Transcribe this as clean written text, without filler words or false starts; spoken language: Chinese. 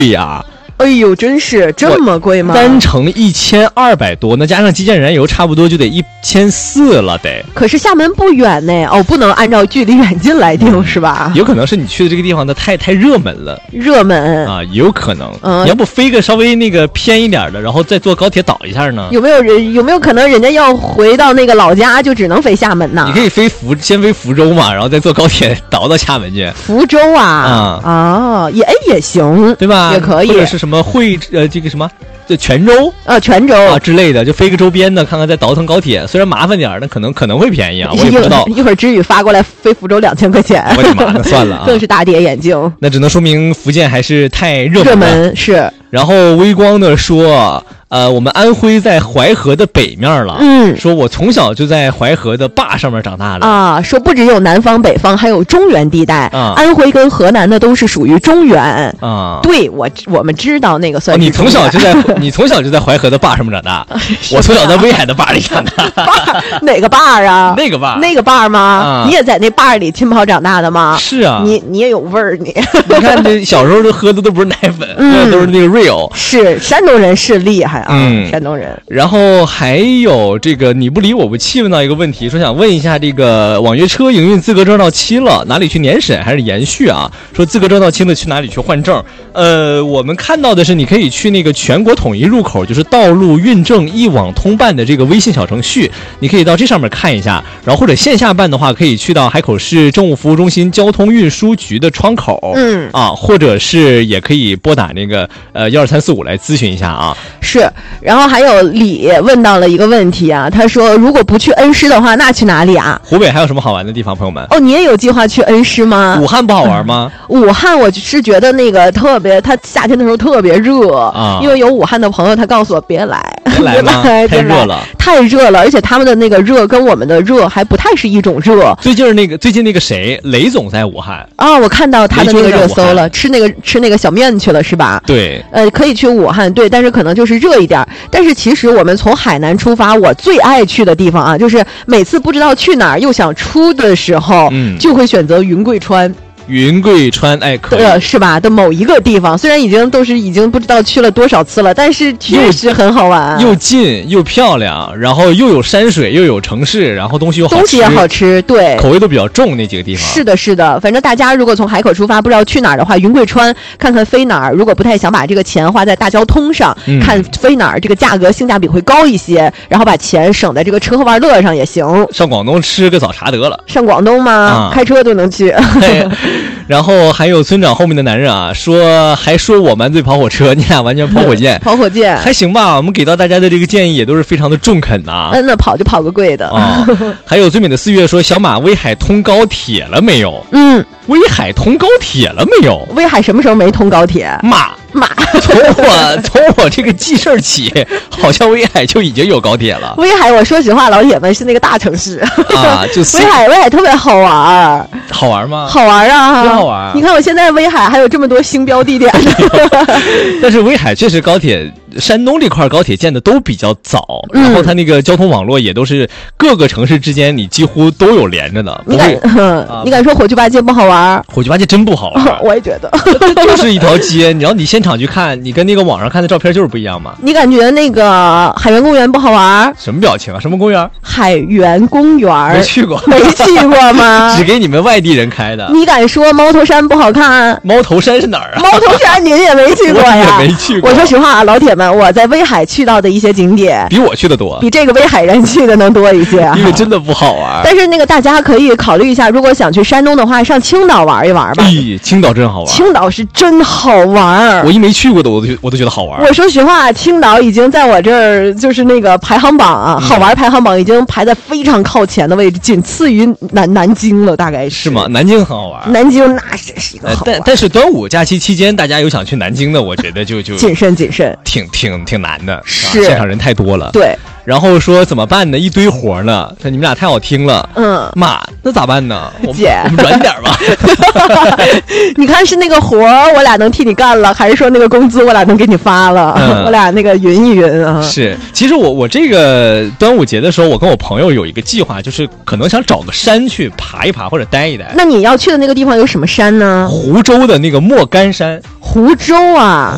呀。 哎呦，真是这么贵吗？ 单程1200多，那加上基建燃油，差不多就得1400了得。 可是厦门不远呢，哦，不能按照距离远近来定，是吧？ 有可能是你去的这个地方的太热门了， 热门啊，有可能。你要不飞个稍微那个偏一点的，然后再坐高铁倒一下呢？ 有没有可能人家要回到那个老家，就只能飞厦门呢？ 你可以先飞福州嘛，然后再坐高铁倒到厦门去。 福州啊，也行， 对吧？ 也可以， 或者是什么这个什么，就泉州泉州啊之类的，就飞个周边的，看看再倒腾高铁，虽然麻烦点，那可能会便宜啊，我也不知道。 一会儿知宇发过来飞福州2000块钱， 我的妈，那算了啊， 更是大跌眼镜。 那只能说明福建还是太热门是。 然后微光呢说，我们安徽在淮河的北面了，说我从小就在淮河的坝上面长大的啊，说不只有南方北方，还有中原地带啊，安徽跟河南呢都是属于中原啊。对，我们知道那个算是你从小就在淮河的坝上面长大，我从小在威海的坝里长大。 哪个坝啊？ 那个坝吗？你也在那坝里浸泡长大的吗？ 是啊， 你也有味儿，你看这小时候都喝的都不是奶粉，都是那个 real。 是山东人是厉害啊，山东人。 然后还有这个你不理我不气，问到一个问题，说想问一下这个网约车营运资格证到期了，哪里去年审还是延续啊？说资格证到期了，去哪里去换证？我们看到的是你可以去那个全国统一入口，就是道路运证一网通办的这个微信小程序，你可以到这上面看一下。然后或者线下办的话，可以去到海口市政务服务中心交通运输局的窗口，或者是也可以拨打那个12345来咨询一下啊。 是，然后还有李问到了一个问题啊，他说如果不去恩施的话，那去哪里啊？ 湖北还有什么好玩的地方，朋友们？ 哦，你也有计划去恩施吗？ 武汉不好玩吗？ 武汉我是觉得那个特别，他夏天的时候特别热啊，因为有武汉的朋友，他告诉我别来吗？太热了， 而且他们的那个热跟我们的热还不太是一种热。 最近那个谁，雷总在武汉啊，我看到他的那个热搜了，吃那个小面去了是吧？ 对， 可以去武汉，对，但是可能就是热一点。但是其实我们从海南出发，我最爱去的地方啊，就是每次不知道去哪儿又想出的时候，就会选择云贵川。 哎，可以是吧？的某一个地方，虽然已经不知道去了多少次了，但是确实很好玩， 又近又漂亮，然后又有山水又有城市，然后东西也好吃， 对， 口味都比较重那几个地方。 是的，反正大家如果从海口出发不知道去哪儿的话，云贵川看看飞哪儿，如果不太想把这个钱花在大交通上，看飞哪儿这个价格性价比会高一些，然后把钱省在这个吃喝玩乐上也行。 上广东吃个早茶得了。 上广东吗？开车都能去。 然后还有村长后面的男人啊，还说我满嘴跑火车，你俩完全跑火箭。 跑火箭还行吧，我们给到大家的这个建议也都是非常的中肯的。 那跑就跑个贵的啊。还有最美的4月说，小马威海通高铁了没有？威海通高铁了没有？ 威海什么时候没通高铁？ 从我这个记事起，好像威海就已经有高铁了。 威海，我说实话，老铁们是那个大城市啊，就威海特别好玩。 好玩吗？ 好玩啊， 真好玩。 你看我现在威海还有这么多星标地点但是威海确实高铁，山东这块高铁建的都比较早，然后它那个交通网络也都是各个城市之间你几乎都有连着的。 你敢说火炬八街不好玩？ 火炬八街真不好玩。 我也觉得， 就是一条街，你现场去看，你跟那个网上看的照片就是不一样嘛。 你感觉那个海员公园不好玩？ 什么表情啊？什么公园？ 海员公园没去过。 没去过吗？ 只给你们外地人开的。 你敢说猫头山不好看？ 猫头山是哪儿啊？ 猫头山您也没去过呀？ 我也没去过。 我说实话啊，老铁们，我在威海去到的一些景点比我去的多， 比这个威海人去的能多一些因为真的不好玩。 但是那个大家可以考虑一下，如果想去山东的话，上青岛玩一玩吧。 青岛真好玩。 青岛是真好玩。 我一没去过的我都觉得好玩。 我说实话，青岛已经在我这儿就是那个排行榜啊，好玩排行榜已经排在非常靠前的位置，仅次于南京了，大概是吗？南京很好玩。 南京那是一个好玩。 但是端午假期期间，大家有想去南京的，我觉得就谨慎， 挺难的， 是现场人太多了。 对。 然后说怎么办呢？一堆活呢，说你们俩太好听了。妈，那咋办呢？ 姐， 我们软点吧。 你看是那个活我俩能替你干了，还是说那个工资我俩能给你发了？我俩那个匀一匀啊。 是，其实我这个端午节的时候，我跟我朋友有一个计划，就是可能想找个山去爬一爬或者待一待。 那你要去的那个地方有什么山呢？ 湖州的那个莫干山。 湖州啊，